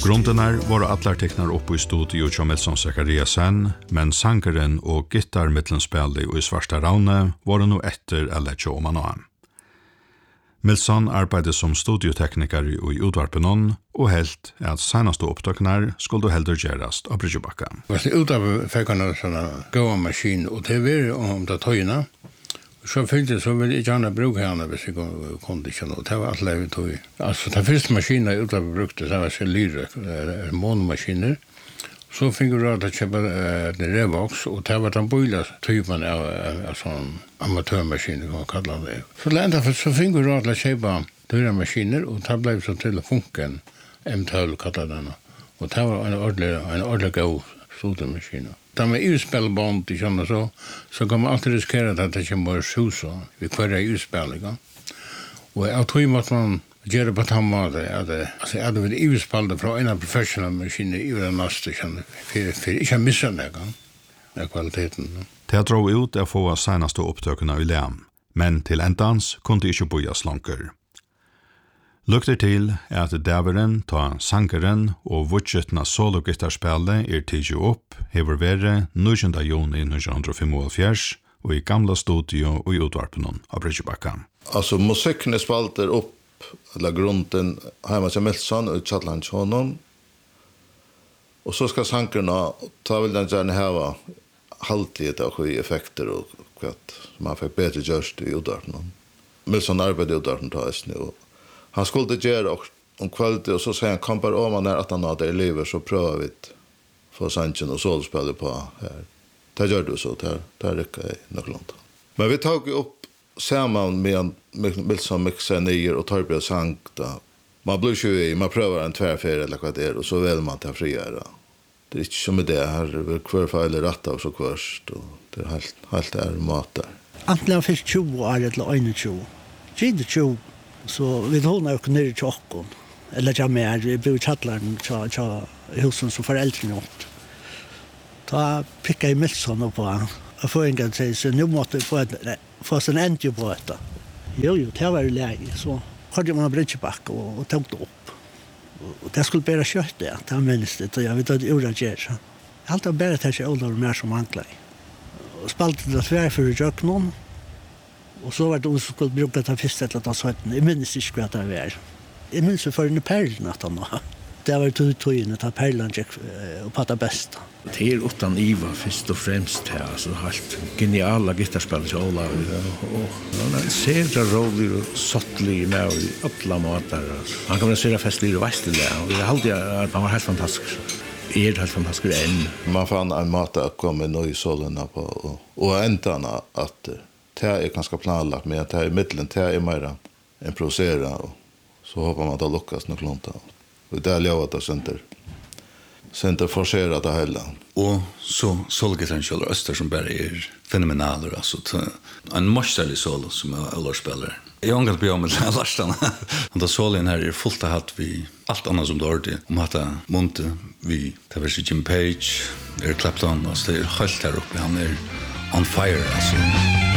Grunderna var allar teknar upp i studio til Milson Zachariasen, men sangeren og gitarmittelspillet i Svarta Raune var nå etter eller ikke om han av. Milson arbeidet som studiotekniker i Udvarpenon, og helt at senaste opptøkene skulle heller gjøres av Bryggebakka. Udvarpe fikk han en sånn gåa maskin og TV om det tøyene. Så fyllde så ville jeg gjerne bruke henne hvis jeg kunne ikke noe. Det var alt levet tog. Altså, den første maskinen jeg utlaget brukte, det var Lyre, månemaskiner. Så fikk jeg råd til å kjøpe en Revox, og det var den bøyla-typen av sånn amatørmaskiner, kan man kalle det. Så fikk jeg råd til å kjøpe dyre maskiner, og det ble så til å funke M12, kallet den. Og det var en ordentlig god studiomaskiner. Da med utspillbånd i sånn så kan man alltid riskere at det ikke må susa vi kvar utspill, ikke? Og jeg tror måtte man gjøre på den måten altså jeg hadde vært utspillet fra en av professionelle maskiner i den neste, for ikke å misse det, med kvaliteten. Det dro ut å få senaste opptøkene i Lem, men til endans kunne ikke bojas langer. Lukter til at daveren ta sangeren og vudgetna solo-gitarspillet tidlig opp, hever vært 9. juni 1975 og i gamla studio og i Udvarpenon av Bryggebakka. Altså musikken spalter opp, eller grunden, hjemme til Milson og Chatland honom, og så skal sangerna, ta vil den gjerne hava halvtid av effekter og kvart, man fikk bedre gjørst i Udvarpenon. Milson arbeidet i Udvarpenon ta oss nu, han skulle gjøre om kvalitet, og så sier han, kom bare om han at han hadde i livet, så prøver vi få sangen og solspillet på her. Det gjør du så, det rykker jeg nok langt. Men vi tok opp sammen med Milson mixer nyer og Torbjørn sang. Man blir ikke i, man prøver en tvärfärd eller hva det er, og så vil man ta friere. Det er ikke som det her, hver feil er rett av så kvørst, og det er helt der mat der. Antingen fikk 20 år eller 21. 20. Så vi håller nog ner i tjockon. Eller jag med, vi bor i Chatland, husen som föräldrarna åt. Då pickade jag Milson upp på han. Och för en gång säger så nu måste vi få sin ändå på detta. Jo, det var ju läge. Så hade man Bryggebakka och tog det upp. Och det skulle bara kött det, det var minst. Och jag vet att det gjorde det. Allt var bara till sig åldrar mer som anklar. Och spaltade det tvär för att göra någon. Och så var det som skulle bruka det första till att ta söten. Jag minns inte vad det var. Jag minns för en perlen att han var. Det var tog att perlen gick och patta bästa. Det är utan Iva först och främst här. Alltså helt geniala gitarrspelare till Ola. Han ser det rolig och sottlig med i alla matar. Han kommer att se festlig och västlig. Och jag hade att han var helt fantastisk. Helt fantastisk än. Man fann en mat att komma in i solen på. Och ändarna att det är ganska planlagt, men det är i middelen, det är mer improvisera, och så hoppas man att det lyckas nog långt. Och det är lovat det center forcera det hela. Och så solgitarren Kjell Öster som bara är fenomenaler, alltså en mästerlig solo som alla spelar. Jag har inte med Larsson. Och då solen här är fullt hatt vi allt annat som dåligt om att Monte vi det var Jim Page, Eric Clapton, och det är helt här uppe, han är on fire alltså.